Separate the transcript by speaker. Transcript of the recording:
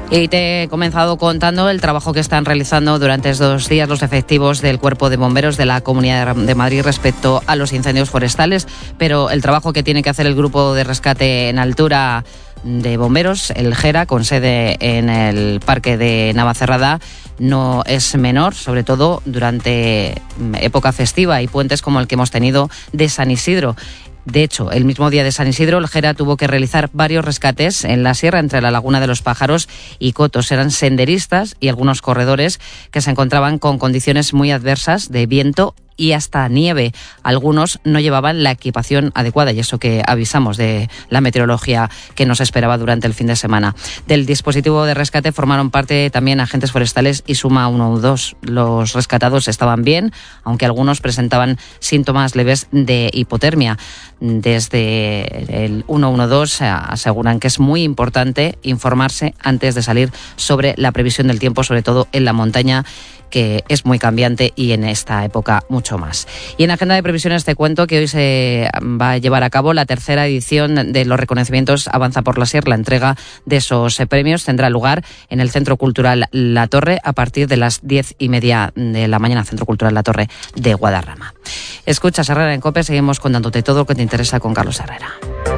Speaker 1: Y te he comenzado contando el trabajo que están realizando durante estos días los efectivos del Cuerpo de Bomberos de la Comunidad de Madrid respecto a los incendios forestales, pero el trabajo que tiene que hacer el Grupo de Rescate en Altura de Bomberos, el GERA, con sede en el Parque de Navacerrada, no es menor, sobre todo durante época festiva y puentes como el que hemos tenido de San Isidro. De hecho, el mismo día de San Isidro, el GERA tuvo que realizar varios rescates en la sierra entre la Laguna de los Pájaros y Cotos. Eran senderistas y algunos corredores que se encontraban con condiciones muy adversas de viento y hasta nieve. Algunos no llevaban la equipación adecuada y eso que avisamos de la meteorología que nos esperaba durante el fin de semana. Del dispositivo de rescate formaron parte también agentes forestales y Suma 112. Los rescatados estaban bien, aunque algunos presentaban síntomas leves de hipotermia. Desde el 112 aseguran que es muy importante informarse antes de salir sobre la previsión del tiempo, sobre todo en la montaña, que es muy cambiante y en esta época mucho más. Y en agenda de previsiones te cuento que hoy se va a llevar a cabo la tercera edición de los reconocimientos Avanza por la SIER. La entrega de esos premios tendrá lugar en el Centro Cultural La Torre a partir de las 10:30 de la mañana, Centro Cultural La Torre de Guadarrama. Escuchas Herrera en COPE, seguimos contándote todo lo que te interesa con Carlos Herrera.